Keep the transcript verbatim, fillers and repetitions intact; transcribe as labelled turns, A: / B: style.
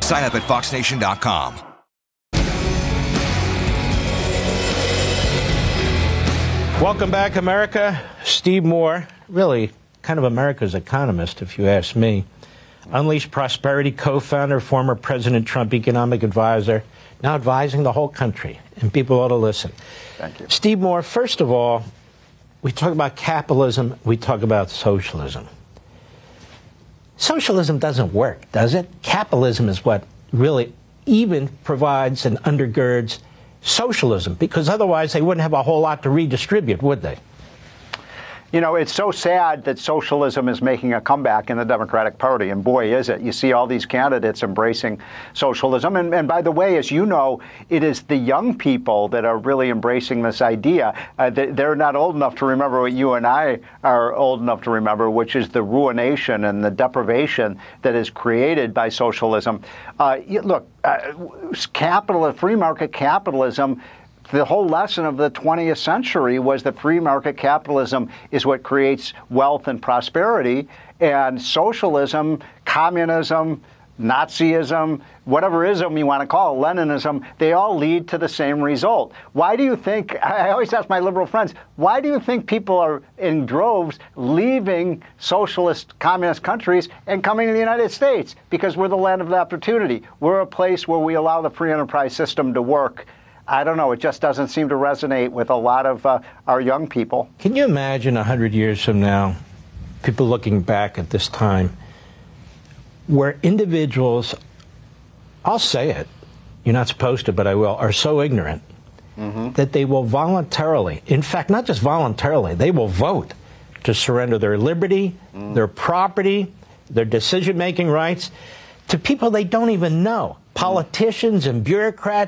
A: Sign up at fox nation dot com.
B: Welcome back, America. Steve Moore, really kind of America's economist, if you ask me. Unleash Prosperity co-founder, former President Trump economic advisor, now advising the whole country, and people ought to listen.
C: Thank you.
B: Steve Moore, first of all, we talk about capitalism, we talk about socialism. Socialism doesn't work, does it? Capitalism is what really even provides and undergirds socialism, because otherwise they wouldn't have a whole lot to redistribute, would they?
C: You know, it's so sad that socialism is making a comeback in the Democratic Party, and boy, is it. You see all these candidates embracing socialism. And, and by the way, as you know, it is the young people that are really embracing this idea. Uh, they're not old enough to remember what you and I are old enough to remember, which is the ruination and the deprivation that is created by socialism. Uh, look, uh, capital, free market capitalism, the whole lesson of the twentieth century was that free market capitalism is what creates wealth and prosperity, and socialism, communism, Nazism, whatever ism you want to call it, Leninism, they all lead to the same result. Why do you think, I always ask my liberal friends, why do you think people are in droves leaving socialist communist countries and coming to the United States? Because we're the land of opportunity. We're a place where we allow the free enterprise system to work. I don't know. It just doesn't seem to resonate with a lot of uh, our young people.
B: Can you imagine a hundred years from now, people looking back at this time, where individuals, I'll say it, you're not supposed to, but I will, are so ignorant mm-hmm. that they will voluntarily, in fact, not just voluntarily, they will vote to surrender their liberty, mm. their property, their decision-making rights to people they don't even know, politicians and bureaucrats.